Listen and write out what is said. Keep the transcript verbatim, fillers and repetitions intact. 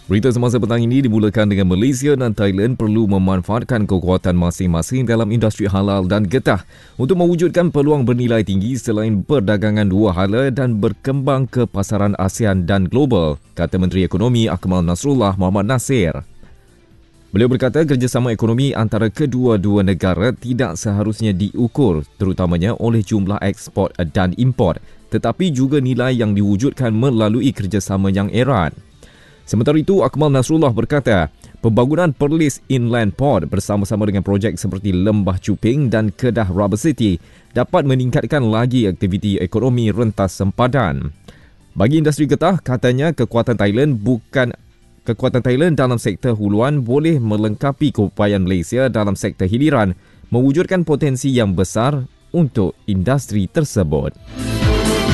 Berita semasa petang ini dimulakan dengan Malaysia dan Thailand perlu memanfaatkan kekuatan masing-masing dalam industri halal dan getah untuk mewujudkan peluang bernilai tinggi selain perdagangan dua hala dan berkembang ke pasaran ASEAN dan global, kata Menteri Ekonomi Akmal Nasrullah Mohamad Nasir. Beliau berkata kerjasama ekonomi antara kedua-dua negara tidak seharusnya diukur terutamanya oleh jumlah ekspor dan import, tetapi juga nilai yang diwujudkan melalui kerjasama yang erat. Sementara itu, Akmal Nasrullah berkata, pembangunan Perlis Inland Port bersama-sama dengan projek seperti Lembah Cuping dan Kedah Rubber City dapat meningkatkan lagi aktiviti ekonomi rentas sempadan. Bagi industri getah, katanya kekuatan Thailand bukan kekuatan Thailand dalam sektor huluan boleh melengkapi keupayaan Malaysia dalam sektor hiliran, mewujudkan potensi yang besar untuk industri tersebut.